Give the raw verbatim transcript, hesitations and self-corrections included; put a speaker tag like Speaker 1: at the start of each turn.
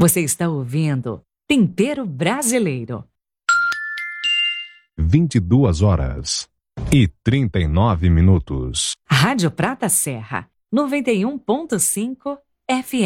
Speaker 1: Você está ouvindo Tempero Brasileiro.
Speaker 2: vinte e duas horas e trinta e nove minutos.
Speaker 1: Rádio Prata Serra, noventa e um ponto cinco F M.